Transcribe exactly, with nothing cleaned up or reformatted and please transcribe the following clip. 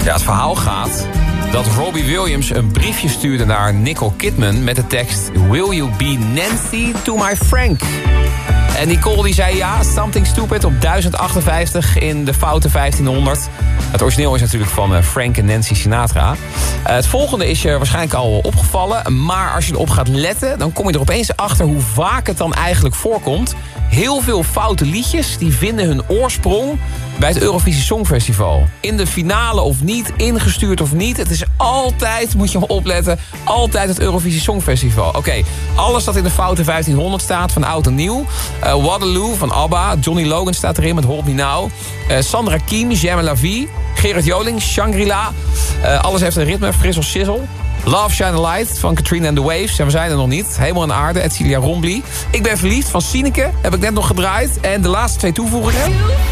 Ja, het verhaal gaat dat Robbie Williams een briefje stuurde naar Nicole Kidman met de tekst Will you be Nancy to my Frank? En Nicole die zei ja, Something Stupid op duizend achtenvijftig in de foute vijftienhonderd. Het origineel is natuurlijk van uh, Frank en Nancy Sinatra. Uh, het volgende is je waarschijnlijk al opgevallen. Maar als je erop gaat letten, dan kom je er opeens achter hoe vaak het dan eigenlijk voorkomt. Heel veel foute liedjes die vinden hun oorsprong bij het Eurovisie Songfestival. In de finale of niet, ingestuurd of niet. Het is altijd, moet je maar opletten, altijd het Eurovisie Songfestival. Oké, okay, alles dat in de foute vijftienhonderd staat, van oud en nieuw. Uh, Waterloo van ABBA, Johnny Logan staat erin met Hold Me Now. Uh, Sandra Kiem, J'aime la vie. Gerard Joling, Shangri-La. Uh, alles heeft een ritme, Frissel Sizzle. Love Shine a Light van Katrina and the Waves. En we zijn er nog niet. Hemel en aarde, Edcilia Rombly. Ik ben verliefd van Sineke. Heb ik net nog gedraaid. En de laatste twee toevoegingen.